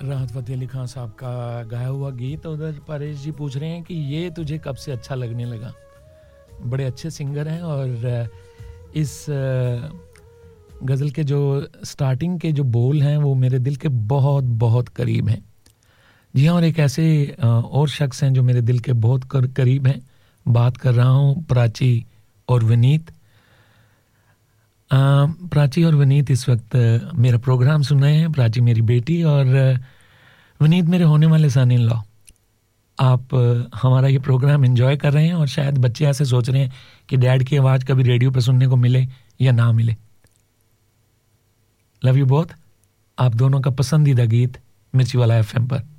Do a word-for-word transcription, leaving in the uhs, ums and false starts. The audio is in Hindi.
राहत फ़तेह अली खान साहब का गाया हुआ गीत। उधर परेश जी पूछ रहे हैं कि ये तुझे कब से अच्छा लगने लगा। बड़े अच्छे सिंगर हैं और इस गज़ल के जो स्टार्टिंग के जो बोल हैं वो मेरे दिल के बहुत बहुत करीब हैं। जी हाँ, और एक ऐसे और शख्स हैं जो मेरे दिल के बहुत करीब हैं। बात कर रहा हूँ प्राची और विनीत। प्राची और विनीत इस वक्त मेरा प्रोग्राम सुन रहे हैं। प्राची मेरी बेटी और विनीत मेरे होने वाले सन इन लॉ। आप हमारा ये प्रोग्राम एंजॉय कर रहे हैं और शायद बच्चे ऐसे सोच रहे हैं कि डैड की आवाज़ कभी रेडियो पर सुनने को मिले या ना मिले। Love you both. आप दोनों का पसंदीदा गीत मिर्ची वाला एफएम पर।